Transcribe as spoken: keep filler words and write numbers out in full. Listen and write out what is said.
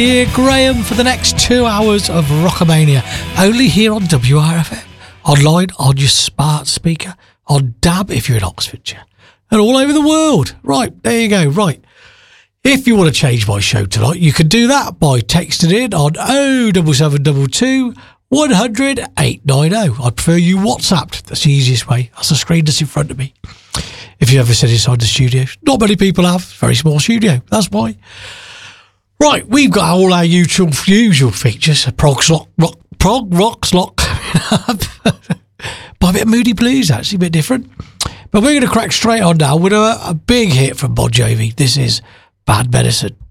Here, Graham, for the next two hours of Rockamania, only here on W R F M, online on your smart speaker, on D A B if you're in Oxfordshire, and all over the world. Right, there you go. Right. If you want to change my show tonight, you can do that by texting in on oh seven seven two two, one hundred, eight nine oh. I prefer you WhatsApped. That's the easiest way. That's the screen that's in front of me. If you ever sit inside the studio, not many people have. Very small studio. That's why. Right, we've got all our usual, usual features. Prog rock, rock, prog rock slot coming up. By a bit of Moody Blues, actually, a bit different. But we're going to crack straight on now with a, a big hit from Bon Jovi. This is Bad Medicine.